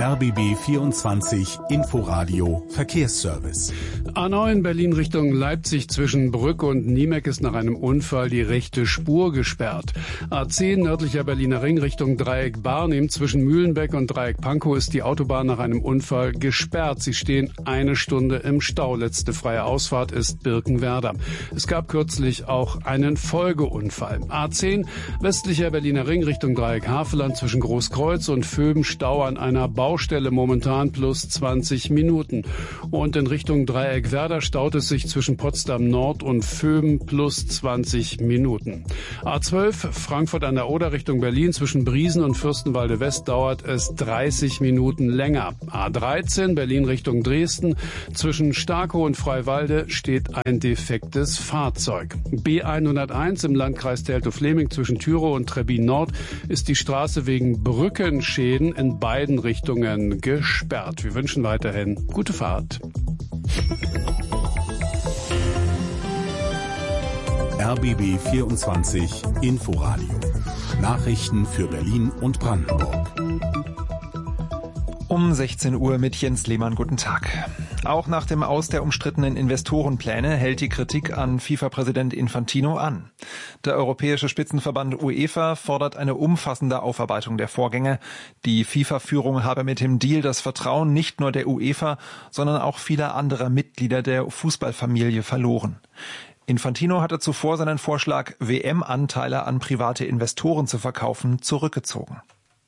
RBB 24 Inforadio Verkehrsservice. A9 Berlin Richtung Leipzig zwischen Brücke und Niemek ist nach einem Unfall die rechte Spur gesperrt. A10 nördlicher Berliner Ring Richtung Dreieck Barnim zwischen Mühlenbeck und Dreieck Pankow ist die Autobahn nach einem Unfall gesperrt. Sie stehen eine Stunde im Stau. Letzte freie Ausfahrt ist Birkenwerder. Es gab kürzlich auch einen Folgeunfall. A10 westlicher Berliner Ring Richtung Dreieck Havelland zwischen Großkreuz und Vöben Stau an einer Baustelle momentan plus 20 Minuten. Und in Richtung Dreieck Werder staut es sich zwischen Potsdam Nord und Vöben plus 20 Minuten. A12 Frankfurt an der Oder Richtung Berlin zwischen Briesen und Fürstenwalde West dauert es 30 Minuten länger. A13 Berlin Richtung Dresden zwischen Starkow und Freiwalde steht ein defektes Fahrzeug. B101 im Landkreis Teltow-Fläming zwischen Thürow und Trebbin Nord ist die Straße wegen Brückenschäden in beiden Richtungen gesperrt. Wir wünschen weiterhin gute Fahrt. RBB 24 Inforadio. Nachrichten für Berlin und Brandenburg. Um 16 Uhr mit Jens Lehmann. Guten Tag. Auch nach dem Aus der umstrittenen Investorenpläne hält die Kritik an FIFA-Präsident Infantino an. Der Europäische Spitzenverband UEFA fordert eine umfassende Aufarbeitung der Vorgänge. Die FIFA-Führung habe mit dem Deal das Vertrauen nicht nur der UEFA, sondern auch vieler anderer Mitglieder der Fußballfamilie verloren. Infantino hatte zuvor seinen Vorschlag, WM-Anteile an private Investoren zu verkaufen, zurückgezogen.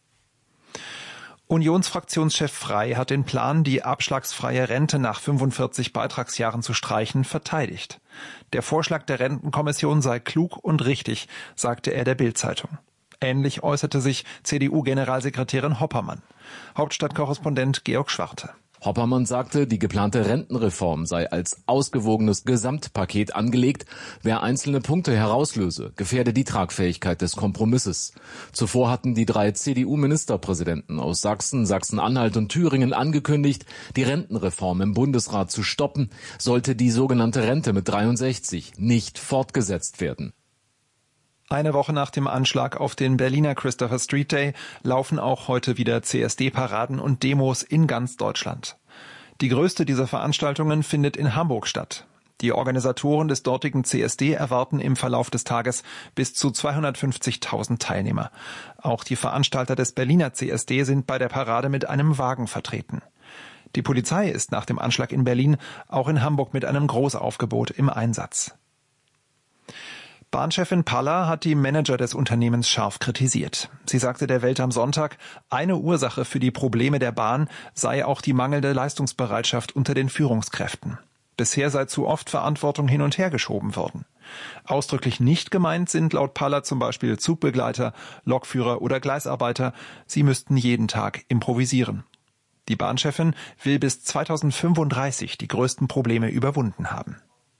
Unionsfraktionschef Frey hat den Plan, die abschlagsfreie Rente nach 45 Beitragsjahren zu streichen, verteidigt. Der Vorschlag der Rentenkommission sei klug und richtig, sagte er der Bild-Zeitung. Ähnlich äußerte sich CDU-Generalsekretärin Hoppermann. Hauptstadtkorrespondent Georg Schwarte. Hoppermann sagte, die geplante Rentenreform sei als ausgewogenes Gesamtpaket angelegt. Wer einzelne Punkte herauslöse, gefährde die Tragfähigkeit des Kompromisses. Zuvor hatten die 3 CDU-Ministerpräsidenten aus Sachsen, Sachsen-Anhalt und Thüringen angekündigt, die Rentenreform im Bundesrat zu stoppen, sollte die sogenannte Rente mit 63 nicht fortgesetzt werden. Eine Woche nach dem Anschlag auf den Berliner Christopher Street Day laufen auch heute wieder CSD-Paraden und Demos in ganz Deutschland. Die größte dieser Veranstaltungen findet in Hamburg statt. Die Organisatoren des dortigen CSD erwarten im Verlauf des Tages bis zu 250.000 Teilnehmer. Auch die Veranstalter des Berliner CSD sind bei der Parade mit einem Wagen vertreten. Die Polizei ist nach dem Anschlag in Berlin auch in Hamburg mit einem Großaufgebot im Einsatz. Bahnchefin Palla hat die Manager des Unternehmens scharf kritisiert. Sie sagte der Welt am Sonntag, eine Ursache für die Probleme der Bahn sei auch die mangelnde Leistungsbereitschaft unter den Führungskräften. Bisher sei zu oft Verantwortung hin und her geschoben worden. Ausdrücklich nicht gemeint sind laut Palla zum Beispiel Zugbegleiter, Lokführer oder Gleisarbeiter. Sie müssten jeden Tag improvisieren. Die Bahnchefin will bis 2035 die größten Probleme überwunden haben.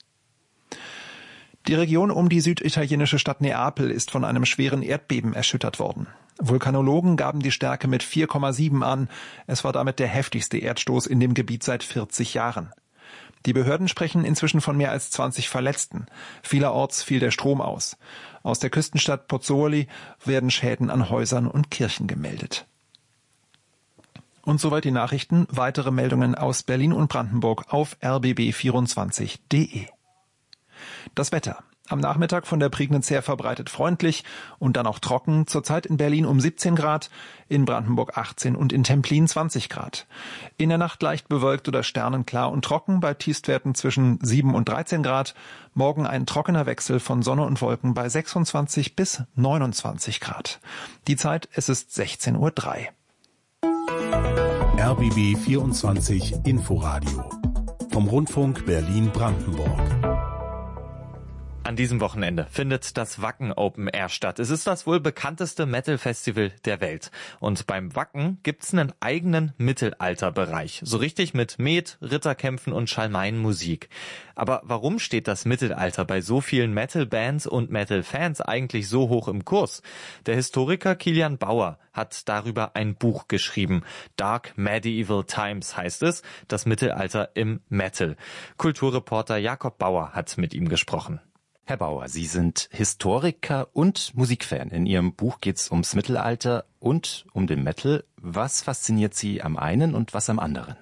Die Region um die süditalienische Stadt Neapel ist von einem schweren Erdbeben erschüttert worden. Vulkanologen gaben die Stärke mit 4,7 an. Es war damit der heftigste Erdstoß in dem Gebiet seit 40 Jahren. Die Behörden sprechen inzwischen von mehr als 20 Verletzten. Vielerorts fiel der Strom aus. Aus der Küstenstadt Pozzuoli werden Schäden an Häusern und Kirchen gemeldet. Und soweit die Nachrichten. Weitere Meldungen aus Berlin und Brandenburg auf rbb24.de. Das Wetter. Am Nachmittag von der Prignitz her verbreitet freundlich und dann auch trocken. Zurzeit in Berlin um 17 Grad, in Brandenburg 18 und in Templin 20 Grad. In der Nacht leicht bewölkt oder sternenklar und trocken bei Tiefstwerten zwischen 7 und 13 Grad. Morgen ein trockener Wechsel von Sonne und Wolken bei 26 bis 29 Grad. Die Zeit, es ist 16:03 Uhr. RBB 24 Inforadio vom Rundfunk Berlin-Brandenburg. An diesem Wochenende findet das Wacken Open Air statt. Es ist das wohl bekannteste Metal-Festival der Welt. Und beim Wacken gibt's einen eigenen Mittelalterbereich. So richtig mit Met, Ritterkämpfen und Schalmeienmusik. Aber warum steht das Mittelalter bei so vielen Metal-Bands und Metal-Fans eigentlich so hoch im Kurs? Der Historiker Kilian Bauer hat darüber ein Buch geschrieben. Dark Medieval Times heißt es, das Mittelalter im Metal. Kulturreporter Jakob Bauer hat mit ihm gesprochen. Herr Bauer, Sie sind Historiker und Musikfan. In Ihrem Buch geht es ums Mittelalter und um den Metal. Was fasziniert Sie am einen und was am anderen?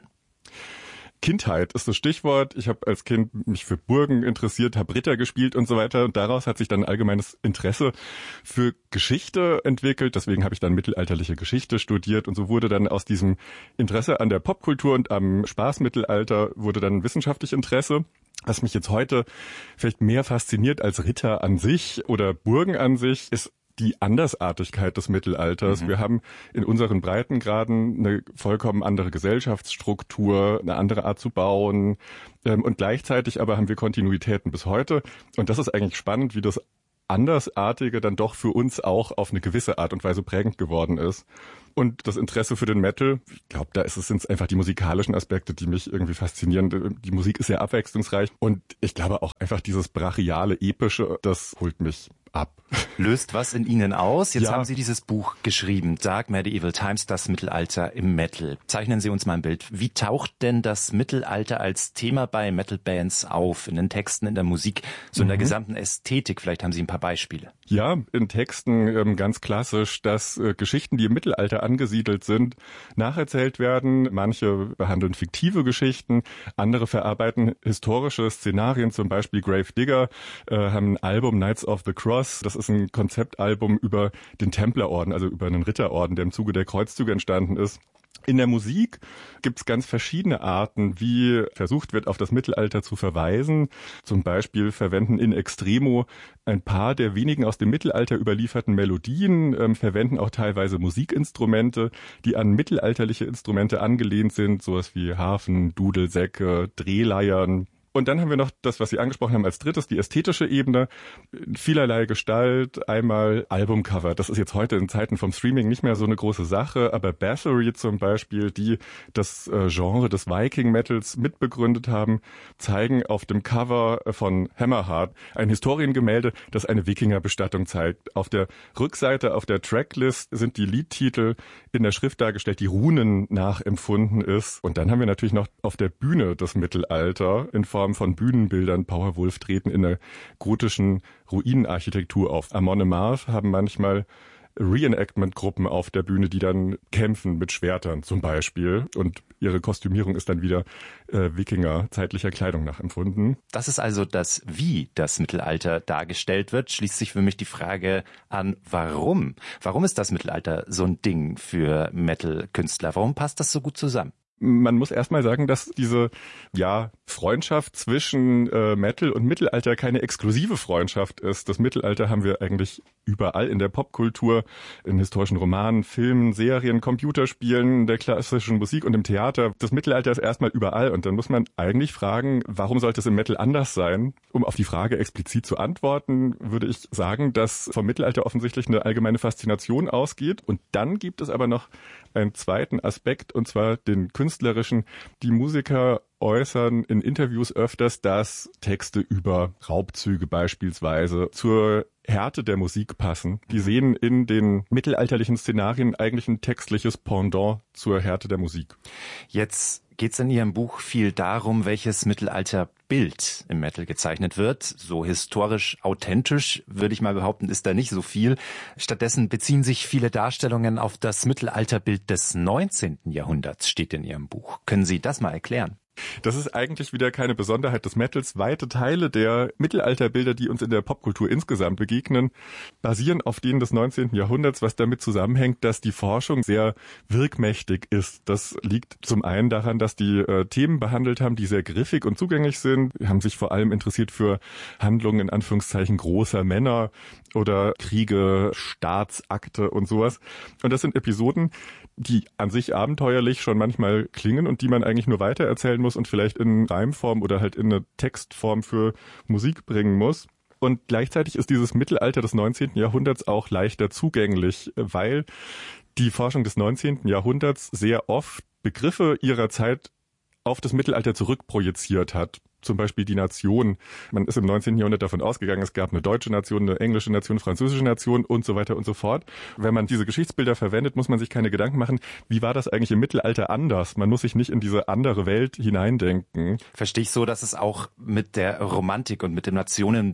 Kindheit ist das Stichwort. Ich habe als Kind mich für Burgen interessiert, habe Ritter gespielt und so weiter. Und daraus hat sich dann ein allgemeines Interesse für Geschichte entwickelt. Deswegen habe ich dann mittelalterliche Geschichte studiert. Und so wurde dann aus diesem Interesse an der Popkultur und am Spaßmittelalter wurde dann wissenschaftlich Interesse. Was mich jetzt heute vielleicht mehr fasziniert als Ritter an sich oder Burgen an sich, ist die Andersartigkeit des Mittelalters. Wir haben in unseren Breitengraden eine vollkommen andere Gesellschaftsstruktur, eine andere Art zu bauen und gleichzeitig aber haben wir Kontinuitäten bis heute. Und das ist eigentlich spannend, wie das Andersartige dann doch für uns auch auf eine gewisse Art und Weise prägend geworden ist. Und das Interesse für den Metal, ich glaube, da sind es einfach die musikalischen Aspekte, die mich irgendwie faszinieren. Die Musik ist sehr abwechslungsreich und ich glaube auch einfach dieses brachiale, epische, das holt mich ab. Löst was in Ihnen aus? Jetzt Ja. haben Sie dieses Buch geschrieben, Dark Medieval Times, das Mittelalter im Metal. Zeichnen Sie uns mal ein Bild. Wie taucht denn das Mittelalter als Thema bei Metal-Bands auf? In den Texten, in der Musik, so in der gesamten Ästhetik? Vielleicht haben Sie ein paar Beispiele. Ja, in Texten ganz klassisch, dass Geschichten, die im Mittelalter angesiedelt sind, nacherzählt werden. Manche behandeln fiktive Geschichten, andere verarbeiten historische Szenarien, zum Beispiel Grave Digger haben ein Album Knights of the Cross. Das ist ein Konzeptalbum über den Templerorden, also über einen Ritterorden, der im Zuge der Kreuzzüge entstanden ist. In der Musik gibt es ganz verschiedene Arten, wie versucht wird, auf das Mittelalter zu verweisen. Zum Beispiel verwenden in Extremo ein paar der wenigen aus dem Mittelalter überlieferten Melodien, verwenden auch teilweise Musikinstrumente, die an mittelalterliche Instrumente angelehnt sind, sowas wie Harfen, Dudelsäcke, Drehleiern. Und dann haben wir noch das, was Sie angesprochen haben als drittes, die ästhetische Ebene. Vielerlei Gestalt, einmal Albumcover. Das ist jetzt heute in Zeiten vom Streaming nicht mehr so eine große Sache, aber Bathory zum Beispiel, die das Genre des Viking-Metals mitbegründet haben, zeigen auf dem Cover von Hammerheart ein Historiengemälde, das eine Wikingerbestattung zeigt. Auf der Rückseite, auf der Tracklist sind die Liedtitel in der Schrift dargestellt, die Runen nachempfunden ist. Und dann haben wir natürlich noch auf der Bühne das Mittelalter in Form von Bühnenbildern. Powerwolf treten in der gotischen Ruinenarchitektur auf. Amon Amarth haben manchmal Reenactment-Gruppen auf der Bühne, die dann kämpfen mit Schwertern zum Beispiel. Und ihre Kostümierung ist dann wieder Wikinger zeitlicher Kleidung nachempfunden. Das ist also das, wie das Mittelalter dargestellt wird. Schließt sich für mich die Frage an, warum? Warum ist das Mittelalter so ein Ding für Metal-Künstler? Warum passt das so gut zusammen? Man muss erstmal sagen, dass diese Freundschaft zwischen Metal und Mittelalter keine exklusive Freundschaft ist. Das Mittelalter haben wir eigentlich überall in der Popkultur, in historischen Romanen, Filmen, Serien, Computerspielen, der klassischen Musik und im Theater. Das Mittelalter ist erstmal überall und dann muss man eigentlich fragen, warum sollte es im Metal anders sein? Um auf die Frage explizit zu antworten, würde ich sagen, dass vom Mittelalter offensichtlich eine allgemeine Faszination ausgeht. Und dann gibt es aber noch einen zweiten Aspekt, und zwar den künstlerischen. Die Musiker äußern in Interviews öfters, dass Texte über Raubzüge beispielsweise zur Härte der Musik passen. Die sehen in den mittelalterlichen Szenarien eigentlich ein textliches Pendant zur Härte der Musik. Jetzt geht es in Ihrem Buch viel darum, welches Mittelalterbild im Metal gezeichnet wird. So historisch authentisch, würde ich mal behaupten, ist da nicht so viel. Stattdessen beziehen sich viele Darstellungen auf das Mittelalterbild des 19. Jahrhunderts, steht in Ihrem Buch. Können Sie das mal erklären? Das ist eigentlich wieder keine Besonderheit des Metals. Weite Teile der Mittelalterbilder, die uns in der Popkultur insgesamt begegnen, basieren auf denen des 19. Jahrhunderts, was damit zusammenhängt, dass die Forschung sehr wirkmächtig ist. Das liegt zum einen daran, dass die Themen behandelt haben, die sehr griffig und zugänglich sind, haben sich vor allem interessiert für Handlungen in Anführungszeichen großer Männer oder Kriege, Staatsakte und sowas. Und das sind Episoden, die an sich abenteuerlich schon manchmal klingen und die man eigentlich nur weitererzählen muss und vielleicht in Reimform oder halt in eine Textform für Musik bringen muss. Und gleichzeitig ist dieses Mittelalter des 19. Jahrhunderts auch leichter zugänglich, weil die Forschung des 19. Jahrhunderts sehr oft Begriffe ihrer Zeit auf das Mittelalter zurückprojiziert hat. Zum Beispiel die Nation. Man ist im 19. Jahrhundert davon ausgegangen, es gab eine deutsche Nation, eine englische Nation, eine französische Nation und so weiter und so fort. Wenn man diese Geschichtsbilder verwendet, muss man sich keine Gedanken machen, wie war das eigentlich im Mittelalter anders? Man muss sich nicht in diese andere Welt hineindenken. Verstehe ich so, dass es auch mit der Romantik und mit dem Nationenbild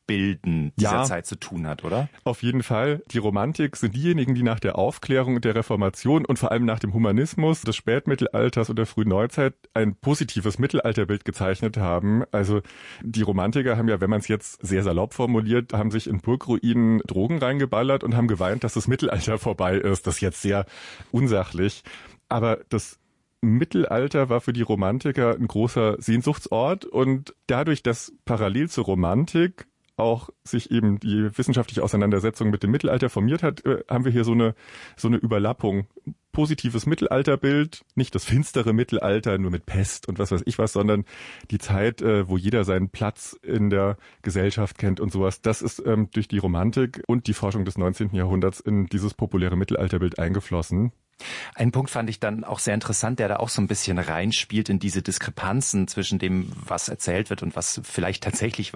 Bilden dieser Zeit zu tun hat, oder? Auf jeden Fall. Die Romantik sind diejenigen, die nach der Aufklärung und der Reformation und vor allem nach dem Humanismus des Spätmittelalters und der frühen Neuzeit ein positives Mittelalterbild gezeichnet haben. Also die Romantiker haben ja, wenn man es jetzt sehr salopp formuliert, haben sich in Burgruinen Drogen reingeballert und haben geweint, dass das Mittelalter vorbei ist. Das ist jetzt sehr unsachlich. Aber das Mittelalter war für die Romantiker ein großer Sehnsuchtsort und dadurch, dass parallel zur Romantik auch sich eben die wissenschaftliche Auseinandersetzung mit dem Mittelalter formiert hat, haben wir hier so eine Überlappung. Positives Mittelalterbild, nicht das finstere Mittelalter, nur mit Pest und was weiß ich was, sondern die Zeit, wo jeder seinen Platz in der Gesellschaft kennt und sowas. Das ist durch die Romantik und die Forschung des 19. Jahrhunderts in dieses populäre Mittelalterbild eingeflossen. Einen Punkt fand ich dann auch sehr interessant, der da auch so ein bisschen reinspielt in diese Diskrepanzen zwischen dem, was erzählt wird und was vielleicht tatsächlich